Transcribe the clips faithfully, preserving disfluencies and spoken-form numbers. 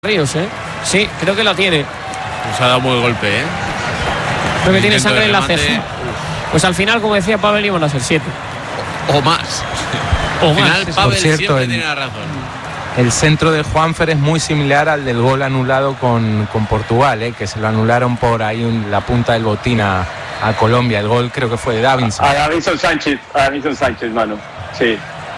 Ríos, ¿eh? Sí, creo que lo tiene. Nos ha dado muy golpe, ¿eh? Creo que tiene sangre en la ceja. Pues al final, como decía Pavel, iban a ser siete. O más. O al final, más. Pavel cierto, siempre el, tiene la razón. El centro de Juanfer es muy similar al del gol anulado con, con Portugal, ¿eh? Que se lo anularon por ahí en la punta del botín a, a Colombia. El gol creo que fue de Davinson. A Davinson Sánchez, a Davinson Sánchez, mano. Sí.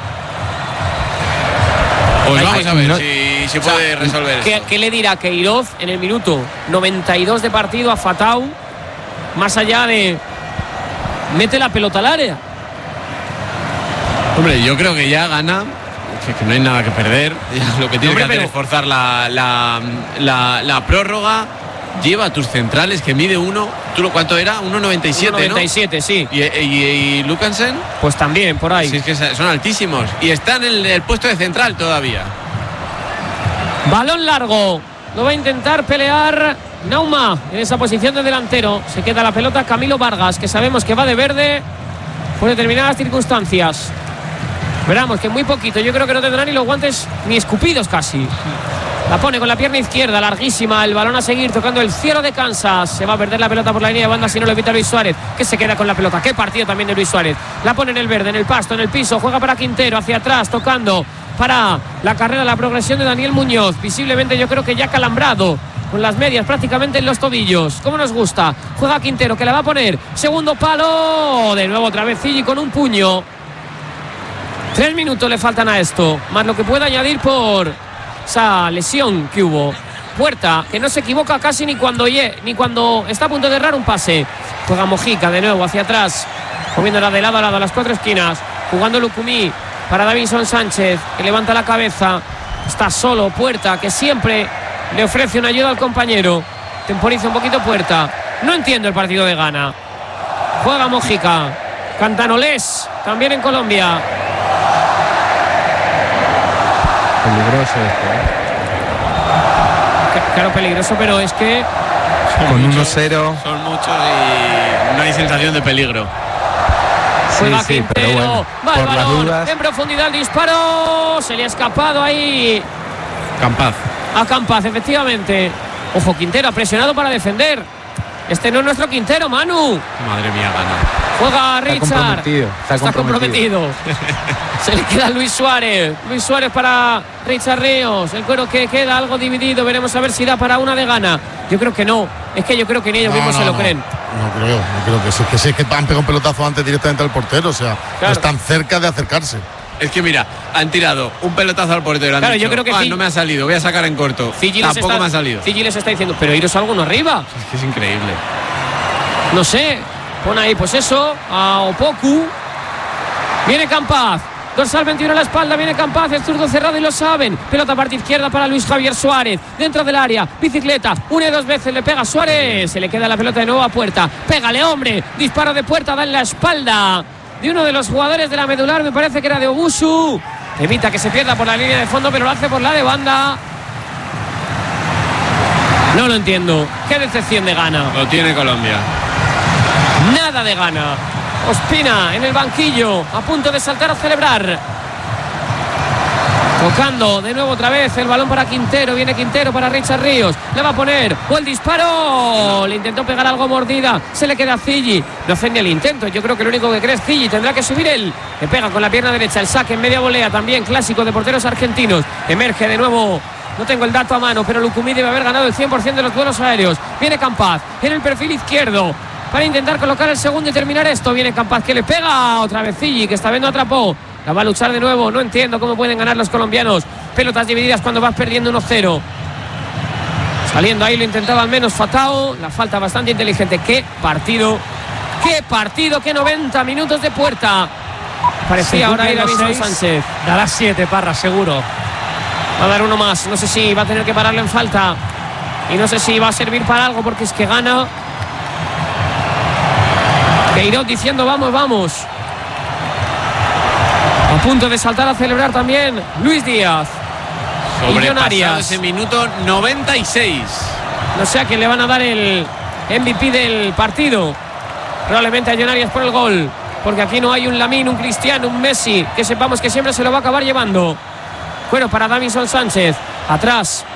Pues Ay, vamos ay, a ver no, si, si puede resolver ¿Qué, esto. ¿Qué le dirá Queiroz en el minuto noventa y dos de partido a Fatau? Más allá de mete la pelota al área. Hombre, yo creo que ya gana, que, que no hay nada que perder. Ya lo que tiene Hombre, que hacer pero- es forzar la, la, la, la prórroga. Lleva a tus centrales que mide uno. ¿Tú lo cuánto era? uno noventa y siete, noventa y siete, sí. ¿no? Y, y, y Lukansen, Pues también, por ahí. si es que son altísimos. Y están en el, el puesto de central todavía. Balón largo. Lo va a intentar pelear Nauma en esa posición de delantero. Se queda la pelota Camilo Vargas, que sabemos que va de verde por determinadas circunstancias. Veramos que muy poquito. Yo creo que no tendrá ni los guantes ni escupidos casi. La pone con la pierna izquierda, larguísima. El balón a seguir tocando el cielo de Kansas. Se va a perder la pelota por la línea de banda si no lo evita Luis Suárez, que se queda con la pelota. Qué partido también de Luis Suárez. La pone en el verde, en el pasto, en el piso. Juega para Quintero, hacia atrás, tocando para la carrera, la progresión de Daniel Muñoz. Visiblemente yo creo que ya calambrado, con las medias prácticamente en los tobillos. Como nos gusta. Juega Quintero, que la va a poner. Segundo palo. De nuevo otra vez Zilli con un puño. Tres minutos le faltan a esto, más lo que puede añadir por esa lesión que hubo. Puerta, que no se equivoca casi ni cuando, ni cuando está a punto de errar un pase. Juega Mojica de nuevo hacia atrás, moviéndola de lado a lado a las cuatro esquinas. Jugando Lucumí para Davinson Sánchez, que levanta la cabeza. Está solo Puerta, que siempre le ofrece una ayuda al compañero. Temporiza un poquito Puerta. No entiendo el partido de Ghana. Juega Mojica. Cantanolés, también en Colombia. Peligroso esto, ¿eh? Claro, peligroso, pero es que Son Con muchos, uno cero. Son muchos y no hay sensación de peligro. juega Sí, sí, pero Quintero. bueno, Va el por las balón dudas. en profundidad, el disparo. Se le ha escapado ahí Campaz. a Campaz, efectivamente. Ojo, Quintero ha presionado para defender. Este no es nuestro Quintero, Manu. Madre mía, Gana. Juega Está Richard. comprometido, está comprometido. Se le queda Luis Suárez. Luis Suárez para Richard Ríos. El cuero que queda algo dividido. Veremos a ver si da para una de Ghana. Yo creo que no. Es que yo creo que ni ellos No, mismos no, se lo no. creen. No creo, no creo que sí. Que sí, es que han pegado un pelotazo antes directamente al portero. O sea, Claro. no están cerca de acercarse. Es que mira, han tirado un pelotazo al portero. Han Claro, dicho, yo creo que "Ah, Fi- no me ha salido, voy a sacar en corto". Fiji les Tampoco está- me ha salido. Fiji les está diciendo, pero iros alguno arriba. Es que es increíble. No sé, pon ahí pues eso a Opoku. Viene Campaz, dorsal veintiuno a la espalda, viene Campaz, el zurdo cerrado y lo saben. Pelota parte izquierda para Luis Javier Suárez, dentro del área, bicicleta, una y dos veces le pega Suárez, se le queda la pelota de nuevo a Puerta. Pégale, hombre, disparo de Puerta, da en la espalda de uno de los jugadores de la medular, me parece que era de Obusu. Evita que se pierda por la línea de fondo, pero lo hace por la de banda. No lo entiendo, qué decepción de Ghana. Lo tiene Colombia. Nada de Ghana. Ospina en el banquillo, a punto de saltar a celebrar. Tocando de nuevo otra vez el balón para Quintero. Viene Quintero para Richard Ríos. Le va a poner. O el disparo. Le intentó pegar algo mordida. Se le queda a Zilli. No hace ni el intento. Yo creo que lo único que cree es Zilli. Tendrá que subir él. Le pega con la pierna derecha. El saque en media volea. También clásico de porteros argentinos. Emerge de nuevo. No tengo el dato a mano, pero Lucumí debe haber ganado el cien por ciento de los duelos aéreos. Viene Campaz en el perfil izquierdo para intentar colocar el segundo y terminar esto. Viene Campaz que le pega otra vez Zilli, que está viendo atrapó. La va a luchar de nuevo. No entiendo cómo pueden ganar los colombianos. Pelotas divididas cuando vas perdiendo uno cero. Saliendo ahí lo intentaba al menos Fatao. La falta bastante inteligente. Qué partido. Qué partido. Qué noventa minutos de Puerta. Parecía ahora ir a Davinson Sánchez. Dará siete, Parra, seguro. Va a dar uno más. No sé si va a tener que pararlo en falta. Y no sé si va a servir para algo porque es que gana. Queiroz diciendo vamos, vamos. A punto de saltar a celebrar también Luis Díaz. Y John Sobrepasado Arias. ese minuto noventa y seis. No sé a quién le van a dar el M V P del partido. Probablemente a John Arias por el gol. Porque aquí no hay un Lamine, un Cristiano, un Messi, que sepamos que siempre se lo va a acabar llevando. Bueno, para Davinson Sánchez. Atrás